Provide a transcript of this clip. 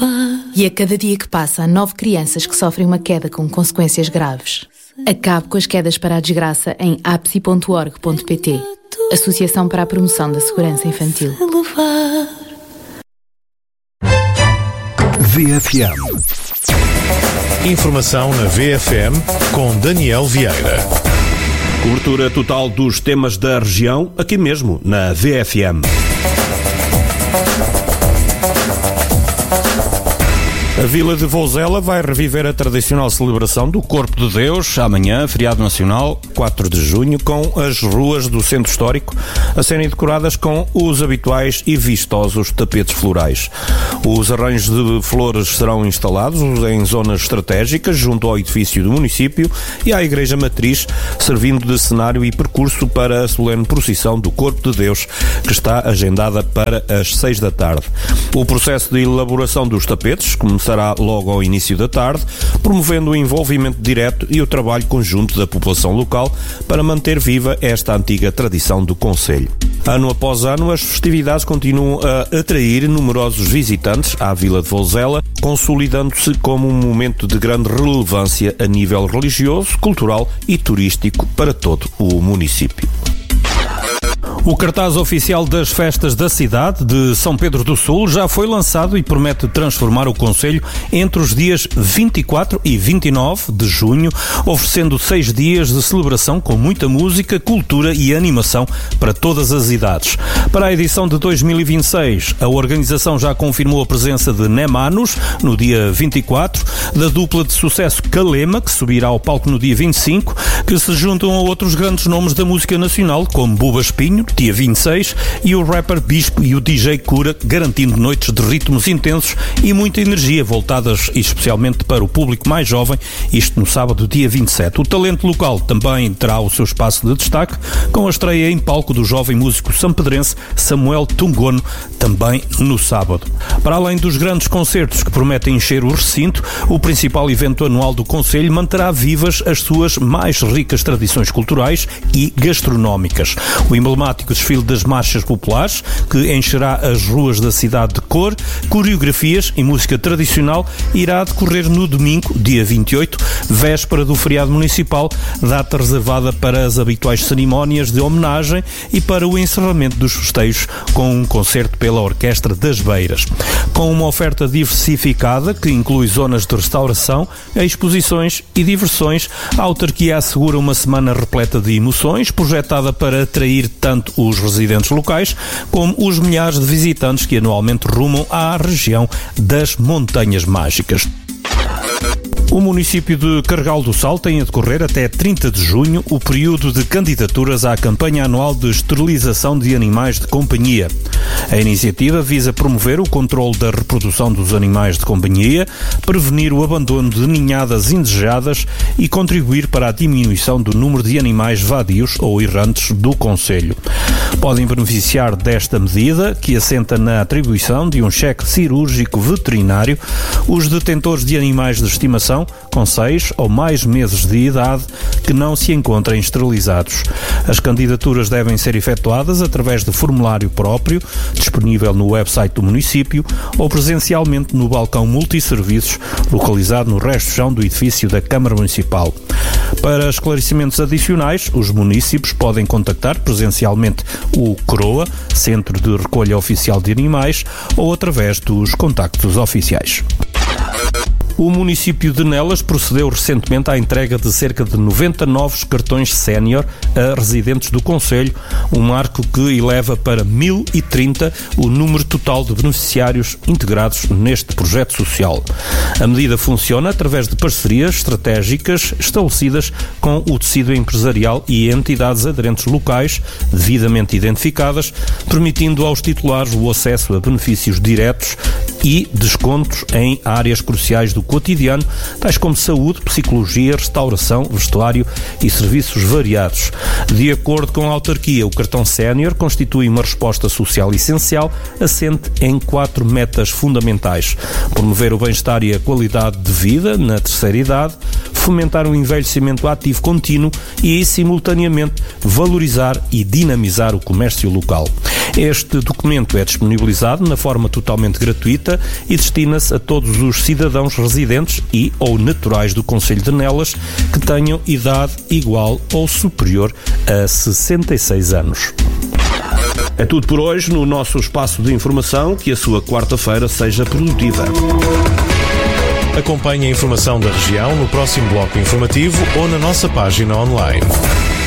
E a cada dia que passa, há 9 crianças que sofrem uma queda com consequências graves. Acabe com as quedas para a desgraça em apsi.org.pt, Associação para a Promoção da Segurança Infantil. VFM. Informação na VFM com Daniel Vieira. Cobertura total dos temas da região, aqui mesmo, na VFM. A Vila de Vouzela vai reviver a tradicional celebração do Corpo de Deus, amanhã, feriado nacional, 4 de junho, com as ruas do centro histórico a serem decoradas com os habituais e vistosos tapetes florais. Os arranjos de flores serão instalados em zonas estratégicas, junto ao edifício do município e à Igreja Matriz, servindo de cenário e percurso para a solene procissão do Corpo de Deus, que está agendada para as 6 da tarde. O processo de elaboração dos tapetes começará logo ao início da tarde, promovendo o envolvimento direto e o trabalho conjunto da população local para manter viva esta antiga tradição do concelho. Ano após ano, as festividades continuam a atrair numerosos visitantes à Vila de Vouzela, consolidando-se como um momento de grande relevância a nível religioso, cultural e turístico para todo o município. O cartaz oficial das festas da cidade de São Pedro do Sul já foi lançado e promete transformar o concelho entre os dias 24 e 29 de junho, oferecendo 6 dias de celebração com muita música, cultura e animação para todas as idades. Para a edição de 2026, a organização já confirmou a presença de Nemanos no dia 24, da dupla de sucesso Calema, que subirá ao palco no dia 25, que se juntam a outros grandes nomes da música nacional, como Buba Espinho, dia 26, e o rapper Bispo e o DJ Cura, garantindo noites de ritmos intensos e muita energia, voltadas especialmente para o público mais jovem, isto no sábado, dia 27. O talento local também terá o seu espaço de destaque, com a estreia em palco do jovem músico sampedrense Samuel Tungono, também no sábado. Para além dos grandes concertos que prometem encher o recinto, o principal evento anual do concelho manterá vivas as suas mais ricas tradições culturais e gastronómicas. O emblemático desfile das marchas populares, que encherá as ruas da cidade de cor, coreografias e música tradicional, irá decorrer no domingo, dia 28, véspera do feriado municipal, data reservada para as habituais cerimónias de homenagem e para o encerramento dos festejos com um concerto pela Orquestra das Beiras. Com uma oferta diversificada, que inclui zonas de restauração, exposições e diversões, a autarquia assegura uma semana repleta de emoções, projetada para atrair tanto os residentes locais como os milhares de visitantes que anualmente rumam à região das Montanhas Mágicas. O município de Carregal do Sal tem a decorrer até 30 de junho o período de candidaturas à campanha anual de esterilização de animais de companhia. A iniciativa visa promover o controle da reprodução dos animais de companhia, prevenir o abandono de ninhadas indesejadas e contribuir para a diminuição do número de animais vadios ou errantes do concelho. Podem beneficiar desta medida, que assenta na atribuição de um cheque cirúrgico veterinário, os detentores de animais de estimação com 6 ou mais meses de idade que não se encontrem esterilizados. As candidaturas devem ser efetuadas através de formulário próprio, disponível no website do município, ou presencialmente no balcão multisserviços, localizado no resto-chão do edifício da Câmara Municipal. Para esclarecimentos adicionais, os munícipes podem contactar presencialmente o CROA, Centro de Recolha Oficial de Animais, ou através dos contactos oficiais. O município de Nelas procedeu recentemente à entrega de cerca de 90 novos cartões sénior a residentes do concelho, um marco que eleva para 1030 o número total de beneficiários integrados neste projeto social. A medida funciona através de parcerias estratégicas estabelecidas com o tecido empresarial e entidades aderentes locais, devidamente identificadas, permitindo aos titulares o acesso a benefícios diretos e descontos em áreas cruciais do cotidiano, tais como saúde, psicologia, restauração, vestuário e serviços variados. De acordo com a autarquia, o cartão sénior constitui uma resposta social essencial, assente em 4 metas fundamentais: promover o bem-estar e a qualidade de vida na terceira idade, fomentar um envelhecimento ativo contínuo e, simultaneamente, valorizar e dinamizar o comércio local. Este documento é disponibilizado na forma totalmente gratuita e destina-se a todos os cidadãos residentes e ou naturais do concelho de Nelas que tenham idade igual ou superior a 66 anos. É tudo por hoje no nosso espaço de informação. Que a sua quarta-feira seja produtiva. Acompanhe a informação da região no próximo bloco informativo ou na nossa página online.